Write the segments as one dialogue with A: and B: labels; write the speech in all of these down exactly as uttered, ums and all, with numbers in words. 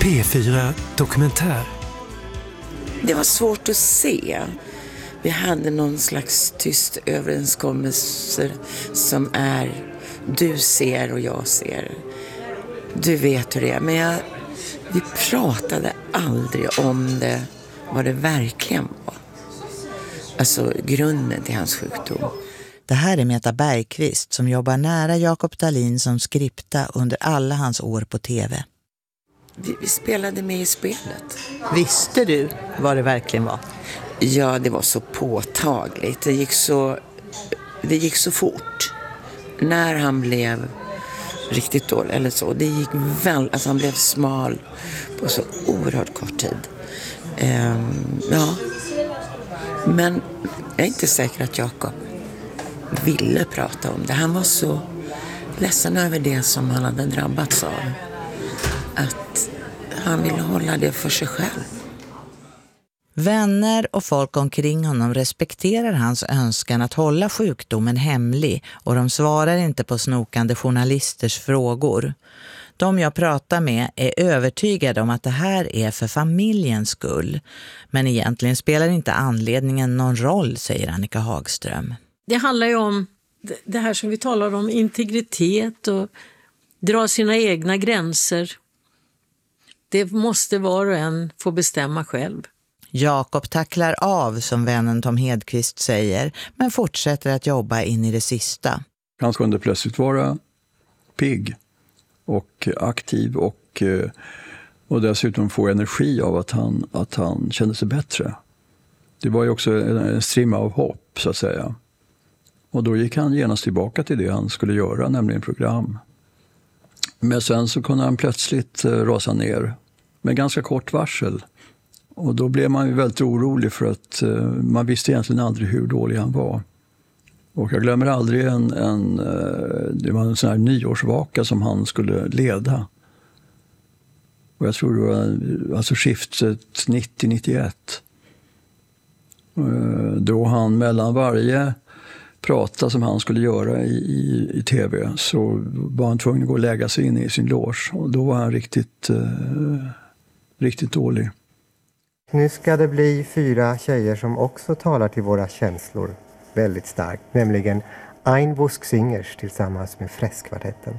A: P fyra Dokumentär.
B: Det var svårt att se. Vi hade någon slags tyst överenskommelse som är du ser och jag ser. Du vet hur det är. Men jag, vi pratade aldrig om det, vad det verkligen var. Alltså grunden till hans sjukdom.
C: Det här är Meta Bergqvist som jobbar nära Jakob Dahlin som skripta under alla hans år på tv.
B: Vi, vi spelade med i spelet.
C: Visste du vad det verkligen var?
B: Ja, det var så påtagligt. Det gick så, det gick så fort. När han blev riktigt dålig eller så. Det gick väl, alltså han blev smal på så oerhört kort tid. Um, ja. Men jag är inte säker att Jakob ville prata om det. Han var så ledsen över det som han hade drabbats av. Att han ville hålla det för sig själv.
C: Vänner och folk omkring honom respekterar hans önskan att hålla sjukdomen hemlig och de svarar inte på snokande journalisters frågor. De jag pratar med är övertygade om att det här är för familjens skull. Men egentligen spelar inte anledningen någon roll, säger Annika Hagström.
D: Det handlar ju om det här som vi talar om, integritet och dra sina egna gränser. Det måste var och en få bestämma själv.
C: Jakob tacklar av, som vännen Tom Hedqvist säger, men fortsätter att jobba in i det sista.
E: Han kunde plötsligt vara pigg och aktiv och, och dessutom få energi av att han, att han kände sig bättre. Det var ju också en strimma av hopp, så att säga. Och då gick han genast tillbaka till det han skulle göra, nämligen program. Men sen så kunde han plötsligt rasa ner med ganska kort varsel. Och då blev man ju väldigt orolig för att man visste egentligen aldrig hur dålig han var. Och jag glömmer aldrig en, en, det var en sån här nyårsvaka som han skulle leda. Och jag tror det var alltså skiftet nittio nittioett. Då han mellan varje prata som han skulle göra i, i, i tv så var han tvungen att gå och lägga sig in i sin loge. Och då var han riktigt, eh, riktigt dålig.
F: Nu ska det bli fyra tjejer som också talar till våra känslor väldigt starkt. Nämligen Ein Busk Singers tillsammans med Fresskvartetten.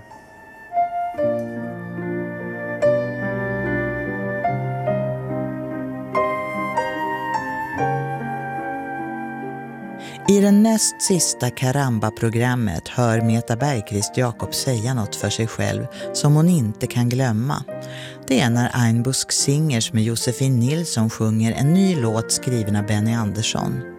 C: I det näst sista Karamba-programmet hör Meta Bergqvist Jakob säga något för sig själv som hon inte kan glömma. Det är när Ein Busk Singers med Josefin Nilsson sjunger en ny låt skriven av Benny Andersson.